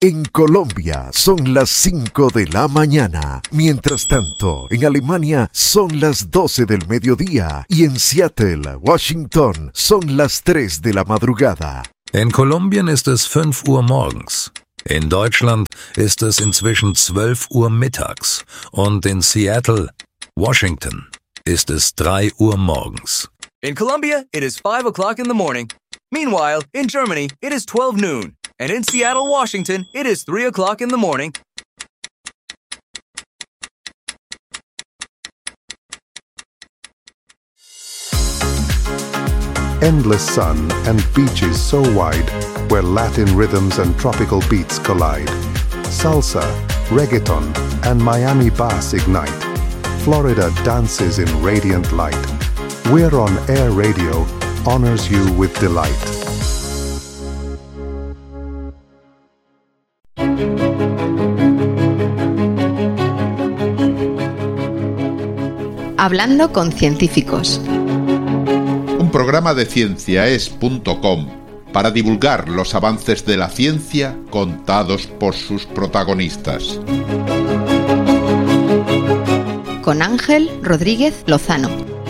En Colombia son las 5 de la mañana. Mientras tanto, en Alemania son las 12 del mediodía y en Seattle, Washington, son las 3 de la madrugada. In Kolumbien ist es 5 Uhr morgens. In Deutschland ist es inzwischen 12 Uhr mittags. Und in Seattle, Washington, ist es 3 Uhr morgens. In Colombia, it is 5 o'clock in the morning. Meanwhile, in Germany, it is 12 noon. And in Seattle, Washington, it is 3 o'clock in the morning. Endless sun and beaches so wide, where Latin rhythms and tropical beats collide. Salsa, reggaeton, and Miami bass ignite. Florida dances in radiant light. We're on Air Radio, honors you with delight. Hablando con científicos. Un programa de cienciaes.com para divulgar los avances de la ciencia contados por sus protagonistas. Con Ángel Rodríguez Lozano.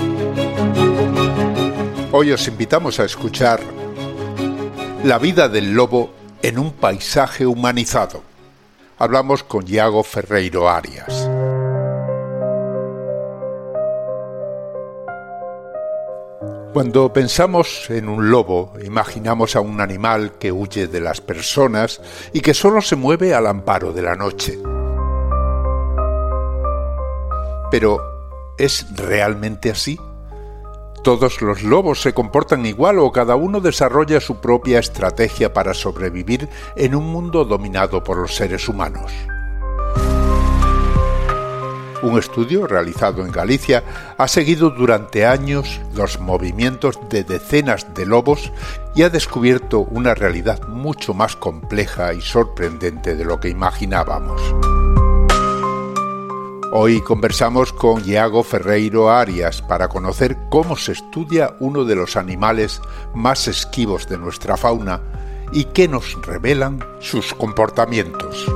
Hoy os invitamos a escuchar La vida del lobo en un paisaje humanizado. Hablamos con Iago Ferreiro Arias. Cuando pensamos en un lobo, imaginamos a un animal que huye de las personas y que solo se mueve al amparo de la noche. Pero, ¿es realmente así? ¿Todos los lobos se comportan igual o cada uno desarrolla su propia estrategia para sobrevivir en un mundo dominado por los seres humanos? Un estudio realizado en Galicia ha seguido durante años los movimientos de decenas de lobos y ha descubierto una realidad mucho más compleja y sorprendente de lo que imaginábamos. Hoy conversamos con Iago Ferreiro Arias para conocer cómo se estudia uno de los animales más esquivos de nuestra fauna y qué nos revelan sus comportamientos.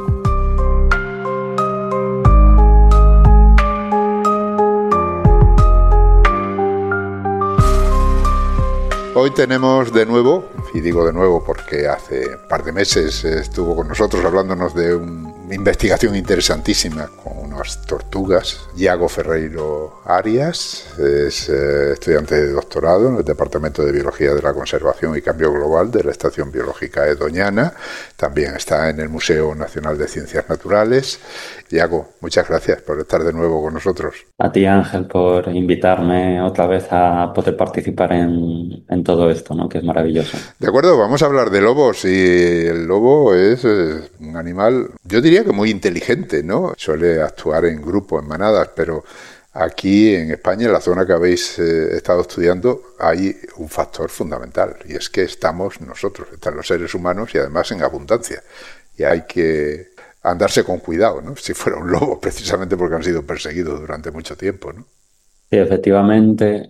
Hoy tenemos de nuevo, y digo de nuevo porque hace un par de meses estuvo con nosotros hablándonos de una investigación interesantísima con unas tortugas, Iago Ferreiro Arias, es estudiante de doctorado en el Departamento de Biología de la Conservación y Cambio Global de la Estación Biológica de Doñana, también está en el Museo Nacional de Ciencias Naturales. Iago, muchas gracias por estar de nuevo con nosotros. A ti, Ángel, por invitarme otra vez a poder participar en todo esto, ¿no? Que es maravilloso. De acuerdo, vamos a hablar de lobos y el lobo es un animal, yo diría que muy inteligente, ¿no? Suele actuar en grupo, en manadas, pero aquí en España, en la zona que habéis estado estudiando, hay un factor fundamental y es que estamos nosotros, están los seres humanos y además en abundancia y hay que andarse con cuidado, ¿no? Si fuera un lobo, precisamente porque han sido perseguidos durante mucho tiempo, ¿no? Sí, efectivamente.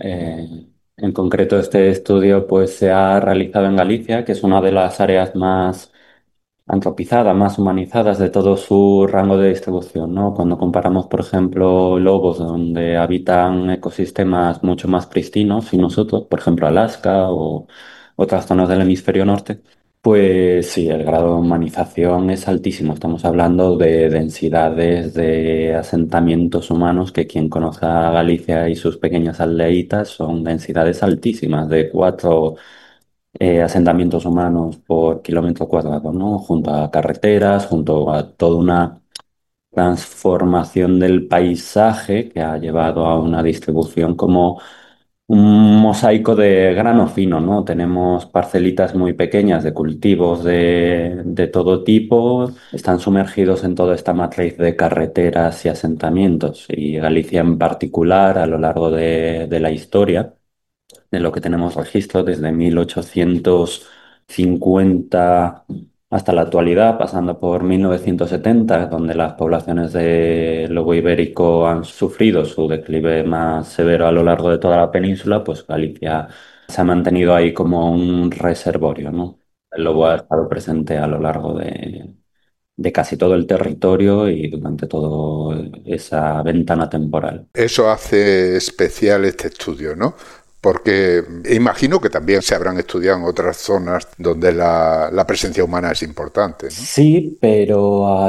En concreto, este estudio pues, se ha realizado en Galicia, que es una de las áreas más antropizadas, más humanizadas de todo su rango de distribución, ¿no? Cuando comparamos, por ejemplo, lobos donde habitan ecosistemas mucho más pristinos y nosotros, por ejemplo, Alaska o otras zonas del hemisferio norte, pues sí, el grado de humanización es altísimo. Estamos hablando de densidades de asentamientos humanos que quien conozca a Galicia y sus pequeñas aldeitas son densidades altísimas de 4 asentamientos humanos por kilómetro cuadrado, ¿no? Junto a carreteras, junto a toda una transformación del paisaje que ha llevado a una distribución como un mosaico de grano fino, ¿no? Tenemos parcelitas muy pequeñas de cultivos de todo tipo, están sumergidos en toda esta matriz de carreteras y asentamientos. Y Galicia en particular, a lo largo de la historia, de lo que tenemos registro desde 1850 hasta la actualidad, pasando por 1970, donde las poblaciones de lobo ibérico han sufrido su declive más severo a lo largo de toda la península, pues Galicia se ha mantenido ahí como un reservorio, ¿no? El lobo ha estado presente a lo largo de casi todo el territorio y durante toda esa ventana temporal. Eso hace especial este estudio, ¿no? Porque imagino que también se habrán estudiado en otras zonas donde la presencia humana es importante, ¿no? Sí, pero